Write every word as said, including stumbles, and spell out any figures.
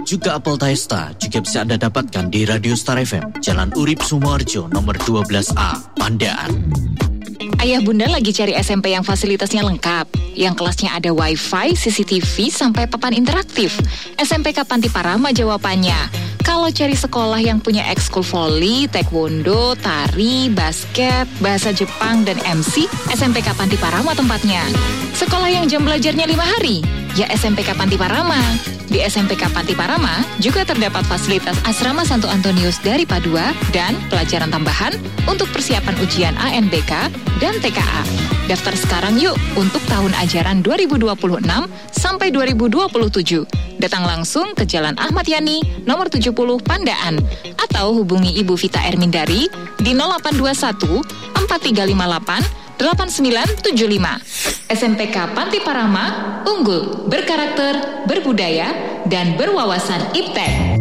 juga apel Taesta juga bisa Anda dapatkan di Radio Star F M, Jalan Urip Sumoharjo, nomor dua belas A, Pandaan. Ayah bunda lagi cari S M P yang fasilitasnya lengkap, yang kelasnya ada wifi, C C T V, sampai papan interaktif. S M P K Panti Parama jawabannya. Kalau cari sekolah yang punya ekskul voli, taekwondo, tari, basket, bahasa Jepang, dan M C, S M P K Panti Parama tempatnya. Sekolah yang jam belajarnya lima hari, ya S M P K Panti Parama. Di S M P K Panti Parama juga terdapat fasilitas asrama Santo Antonius dari Padua dan pelajaran tambahan untuk persiapan ujian A N B K dan T K A. Daftar sekarang yuk untuk tahun ajaran dua ribu dua puluh enam sampai dua ribu dua puluh tujuh. Datang langsung ke Jalan Ahmad Yani, nomor tujuh puluh Pandaan, atau hubungi Ibu Vita Ermindari di nol delapan dua satu empat tiga lima delapan delapan sembilan tujuh lima. S M P K Panti Parama, unggul, berkarakter, berbudaya, dan berwawasan iptek.